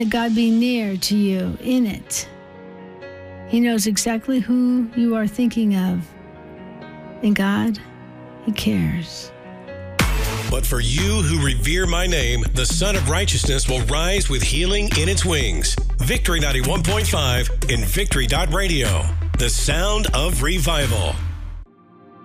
Let God be near to you in it. He knows exactly who you are thinking of. And God, He cares. But for you who revere my name, the Son of Righteousness will rise with healing in its wings. Victory 91.5 and Victory.radio. The sound of revival.